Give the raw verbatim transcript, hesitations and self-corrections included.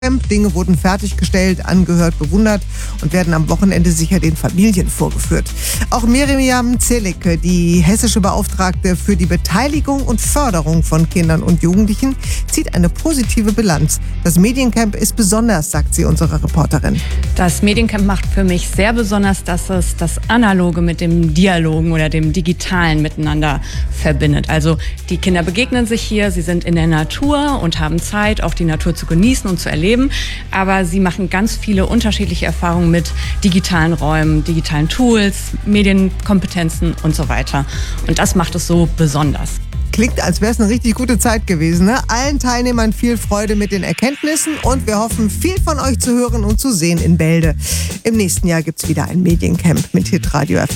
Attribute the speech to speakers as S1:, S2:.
S1: Dinge wurden fertiggestellt, angehört, bewundert und werden am Wochenende sicher den Familien vorgeführt. Auch Miriam Zelicke, die hessische Beauftragte für die Beteiligung und Förderung von Kindern und Jugendlichen, zieht eine positive Bilanz. Das Mediencamp ist besonders, sagt sie unserer Reporterin.
S2: Das Mediencamp macht für mich sehr besonders, dass es das Analoge mit dem Dialogen oder dem Digitalen miteinander verbindet. Also die Kinder begegnen sich hier, sie sind in der Natur und haben Zeit, auch die Natur zu genießen und zu erleben. Aber sie machen ganz viele unterschiedliche Erfahrungen mit digitalen Räumen, digitalen Tools, Medienkompetenzen und so weiter. Und das macht es so besonders.
S1: Klingt, als wäre es eine richtig gute Zeit gewesen, ne? Allen Teilnehmern viel Freude mit den Erkenntnissen und wir hoffen, viel von euch zu hören und zu sehen in Bälde. Im nächsten Jahr gibt es wieder ein Mediencamp mit Hitradio F M.